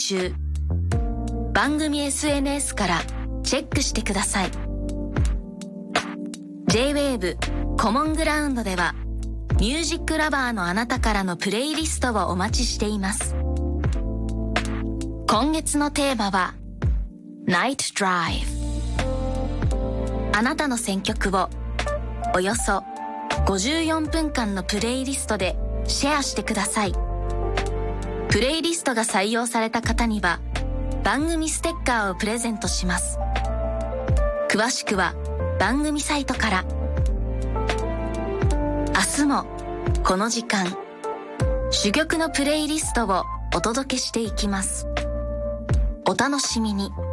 中。番組 SNS からチェックしてください。J-Wave コモングラウンドではミュージックラバーのあなたからのプレイリストをお待ちしています。今月のテーマは Night Drive。 あなたの選曲をおよそ54分間のプレイリストでシェアしてください。プレイリストが採用された方には番組ステッカーをプレゼントします。詳しくは番組サイトから。明日もこの時間、珠玉のプレイリストをお届けしていきます。お楽しみに。